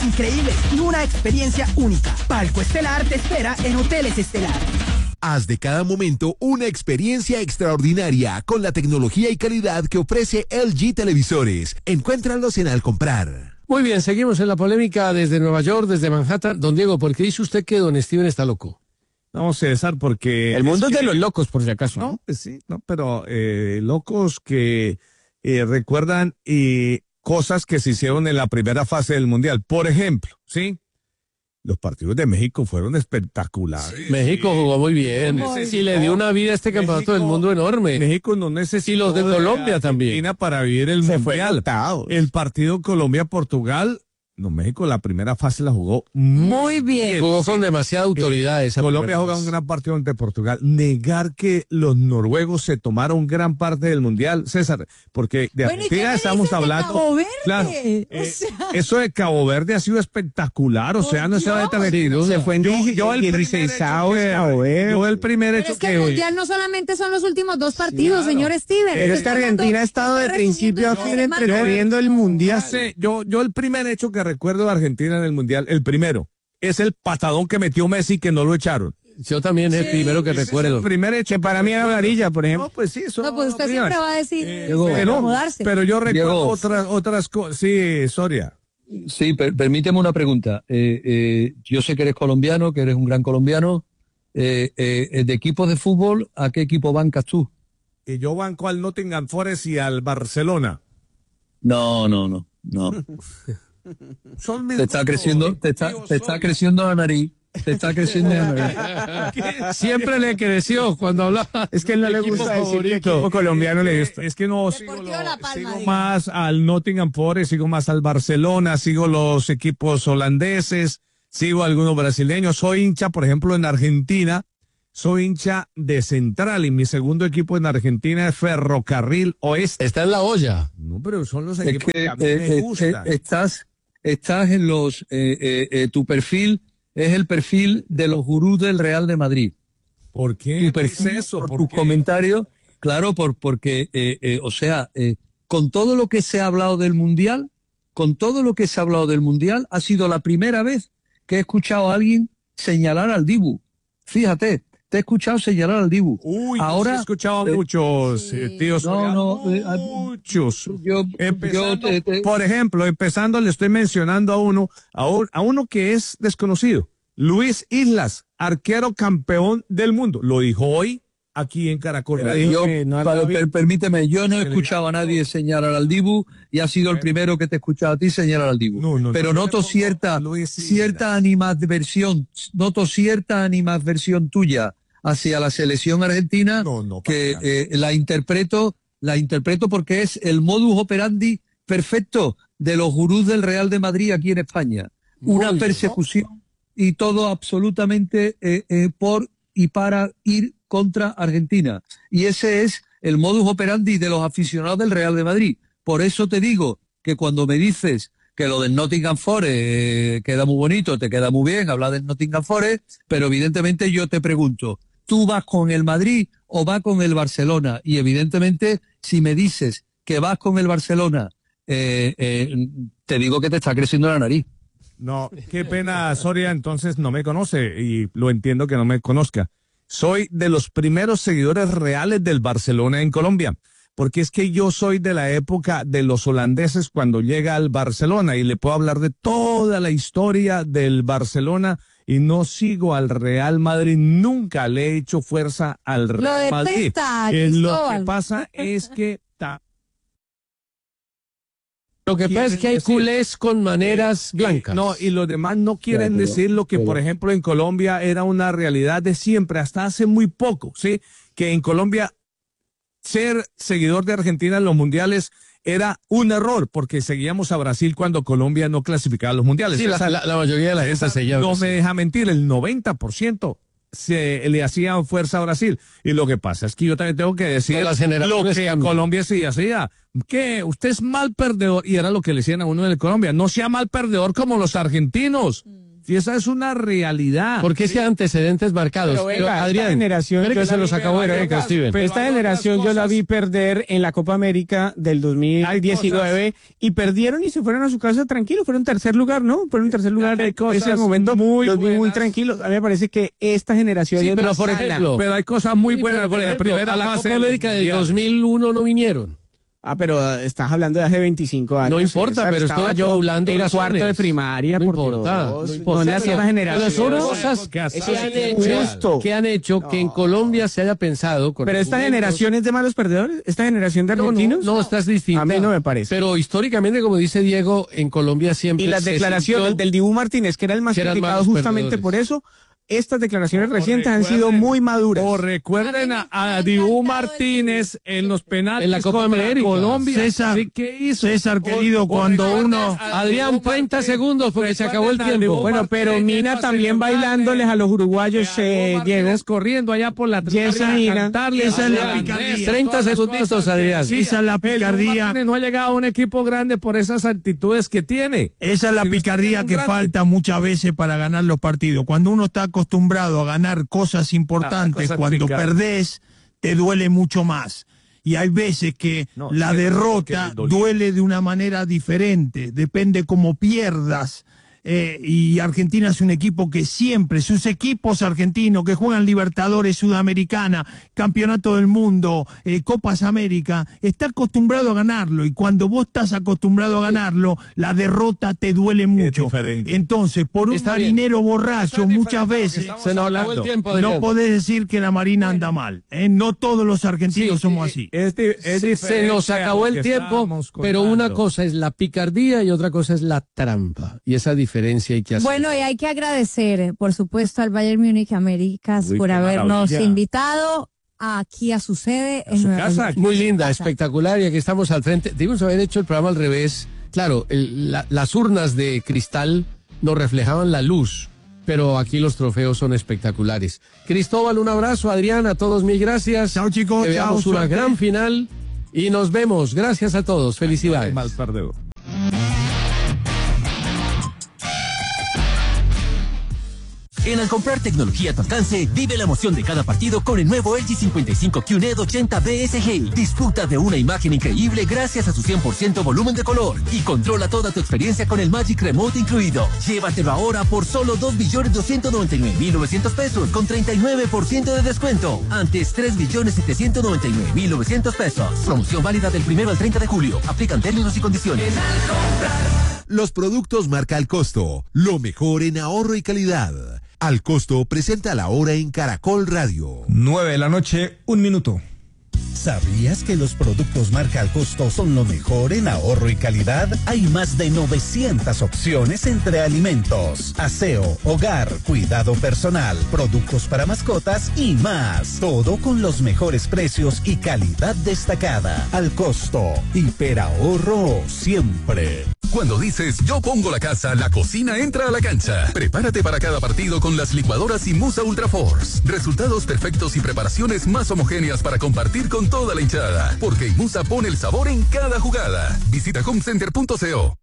experiencias increíbles y una experiencia única. Palco Estelar te espera en Hoteles Estelar. Haz de cada momento una experiencia extraordinaria con la tecnología y calidad que ofrece LG Televisores. Encuéntralos en Al Comprar. Muy bien, seguimos en la polémica desde Nueva York, desde Manhattan. Don Diego, ¿por qué dice usted que don Steven está loco? No, César, porque... El mundo es de los locos, por si acaso. No, pues sí, no, pero locos que recuerdan cosas que se hicieron en la primera fase del Mundial. Por ejemplo, ¿sí? Los partidos de México fueron espectaculares. Sí, México jugó muy bien. Sí, le dio una vida a este campeonato del mundo enorme. México no necesita. Y los de Colombia también. Para vivir el Mundial. El partido Colombia-Portugal. No, México la primera fase la jugó muy bien. Jugó con demasiada autoridad. Colombia jugó un gran partido ante Portugal. Negar que los noruegos se tomaron gran parte del Mundial, César, porque de Argentina estamos hablando. Cabo Verde? Claro, eso de Cabo Verde ha sido espectacular, o sea, no se va a detener. Se fue en yo el primer hecho es que el Mundial no solamente son los últimos dos partidos, señor Steven. Pero es que Argentina ha estado de principio a fin entreteniendo el Mundial. Yo el primer hecho que recuerdo de Argentina en el Mundial, el primero, es el patadón que metió Messi que no lo echaron. Yo también es el primero que recuerdo. El primer hecho, que para mí era amarilla, por ejemplo. No, pues sí, eso. No, pues usted siempre va a decir pero yo recuerdo otras cosas. Sí, Soria. Sí, permíteme una pregunta. Yo sé que eres colombiano, que eres un gran colombiano. De equipos de fútbol, ¿a qué equipo bancas tú? Yo banco al Nottingham Forest y al Barcelona. No. Te está creciendo la nariz. Te está creciendo la nariz. Siempre le creció cuando hablaba. Es que él no le gusta decir que equipo colombiano le gusta. Es que no sigo más al Nottingham Forest, sigo más al Barcelona, sigo los equipos holandeses, sigo algunos brasileños. Soy hincha, por ejemplo, en Argentina. Soy hincha de Central y mi segundo equipo en Argentina es Ferrocarril Oeste. Está en la olla. No, pero son los equipos que a mí me gustan. Estás en los... tu perfil es el perfil de los gurús del Real de Madrid. ¿Por qué? Tu perfil, ¿por eso? ¿Por tus comentarios? Claro, porque, con todo lo que se ha hablado del Mundial, ha sido la primera vez que he escuchado a alguien señalar al Dibu. Fíjate. Te he escuchado señalar al Dibu. Ahora he escuchado a muchos tíos. Muchos. Por ejemplo, empezando le estoy mencionando a uno que es desconocido. Luis Islas, arquero campeón del mundo. Lo dijo hoy aquí en Caracol. Permíteme, yo no he escuchado a nadie señalar al Dibu y ha sido el primero que te he escuchado a ti señalar al Dibu. Pero noto cierta animadversión tuya hacia la selección argentina, que la interpreto porque es el modus operandi perfecto de los gurús del Real de Madrid aquí en España. Una persecución y todo absolutamente por y para ir contra Argentina. Y ese es el modus operandi de los aficionados del Real de Madrid. Por eso te digo que cuando me dices que lo del Nottingham Forest queda muy bonito, te queda muy bien hablar del Nottingham Forest, pero evidentemente yo te pregunto, ¿tú vas con el Madrid o vas con el Barcelona? Y evidentemente, si me dices que vas con el Barcelona, te digo que te está creciendo la nariz. No, qué pena, Soria, entonces no me conoce y lo entiendo que no me conozca. Soy de los primeros seguidores reales del Barcelona en Colombia, porque es que yo soy de la época de los holandeses cuando llega al Barcelona y le puedo hablar de toda la historia del Barcelona y no sigo al Real Madrid, nunca le he hecho fuerza al Real Madrid. Lo que pasa es que... Lo que pasa es que hay culés con maneras blancas. No, y los demás no quieren decir lo que, por ejemplo, en Colombia era una realidad de siempre, hasta hace muy poco, ¿sí? Que en Colombia ser seguidor de Argentina en los mundiales era un error, porque seguíamos a Brasil cuando Colombia no clasificaba a los mundiales. Sí, la mayoría de la gente seguía. No me deja mentir, el 90% se le hacía fuerza a Brasil. Y lo que pasa es que yo también tengo que decir lo que a Colombia sí hacía. Que usted es mal perdedor, y era lo que le decían a uno en Colombia. No sea mal perdedor como los argentinos. Si esa es una realidad. Porque es que hay antecedentes marcados. Pero venga, Adrián, esta generación, espere que se los acabó de ver, Steven. Esta generación yo la vi perder en la Copa América del 2019 y perdieron y se fueron a su casa tranquilos. Fueron tercer lugar, ¿no? Fueron tercer lugar. Ese momento los vi muy tranquilos. A mí me parece que esta generación Sí, es pero más por sana. ejemplo, Pero hay cosas muy buenas. por La ejemplo, primera a la fase Copa América del 2001 no vinieron. Pero estás hablando de hace 25 años. No importa, pero estaba estoy yo hablando en razones. cuarto de primaria, No por importa, Dios. no importa. ¿Dónde hacía la generación? Pero son cosas que han hecho que en Colombia se haya pensado. Con Pero esta argumentos. generación es de malos perdedores, esta generación de argentinos. No, estás distinta. A mí no me parece. Pero históricamente, como dice Diego, en Colombia siempre Y las se declaraciones sintió- del Dibu Martínez, que era el más que eran criticado malos justamente perdedores. por eso, estas declaraciones recientes han sido muy maduras. O recuerden a Dibu Martínez en los penales En la Copa contra América. Colombia. César, Sí, ¿qué hizo? César, querido, cuando uno... Adrián, 30 segundos porque se acabó el tiempo. Bueno, pero Mina también bailándoles a los uruguayos, Diego. Corriendo allá por la Y esa gira, esa es la picardía. 30 segundos, Adrián. Esa es la picardía. Martínez no ha llegado a un equipo grande por esas actitudes que tiene. Esa es la Si no picardía está que grande. falta muchas veces para ganar los partidos. Cuando uno está acostumbrado a ganar cosas importantes, cosas cuando picantes. perdés, te duele mucho más. Y hay veces que No, la sí, derrota que le dolió. duele de una manera diferente, depende cómo pierdas. Y Argentina es un equipo que siempre, sus equipos argentinos que juegan Libertadores, Sudamericana, Campeonato del Mundo, Copas América, está acostumbrado a ganarlo. Y cuando vos estás acostumbrado a ganarlo, la derrota te duele mucho. diferente. Entonces, por un Está bien. marinero borracho, muchas veces Se nos acabó el tiempo, Adrián. no podés decir que la Marina anda mal. No todos los argentinos somos así. Se nos acabó el tiempo, pero una cosa es la picardía y otra cosa es la trampa. Y esa diferencia hay que hacer. Bueno, y hay que agradecer, por supuesto, al Bayern Múnich Américas Uy, por qué habernos maravilla. invitado aquí a su sede en su Nueva casa. York. Muy linda, Casa. espectacular, y aquí estamos al frente. Debimos haber hecho el programa al revés. Claro, las urnas de cristal nos reflejaban la luz, pero aquí los trofeos son espectaculares. Cristóbal, un abrazo. Adrián, a todos mil gracias. Chao, chicos, Que veamos chao, una suerte. gran final y nos vemos. Gracias a todos. Felicidades. Mal perdedor. En al comprar tecnología a tu alcance, vive la emoción de cada partido con el nuevo LG 55 QLED 80 BSG. Disfruta de una imagen increíble gracias a su 100% volumen de color y controla toda tu experiencia con el Magic Remote incluido. Llévatelo ahora por solo 2.299.900 pesos con 39% de descuento. Antes 3.799.900 pesos. Promoción válida del 1 al 30 de julio. Aplican términos y condiciones. Los productos marca Al Costo, lo mejor en ahorro y calidad. Al Costo presenta la hora en Caracol Radio. 9:00 p.m, 1 minuto. ¿Sabías que los productos marca Al Costo son lo mejor en ahorro y calidad? Hay más de 900 opciones entre alimentos, aseo, hogar, cuidado personal, productos para mascotas y más. Todo con los mejores precios y calidad destacada. Al Costo, hiperahorro siempre. Cuando dices yo pongo la casa, la cocina entra a la cancha. Prepárate para cada partido con las licuadoras Inmusa Ultra Force. Resultados perfectos y preparaciones más homogéneas para compartir con toda la hinchada. Porque Inmusa pone el sabor en cada jugada. Visita homecenter.co.